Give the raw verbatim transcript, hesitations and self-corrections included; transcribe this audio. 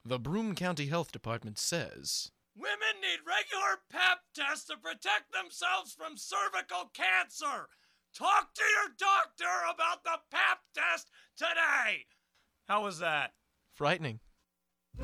The Broome County Health Department says, women need regular pap tests to protect themselves from cervical cancer. Talk to your doctor about the pap test today. How was that? frightening.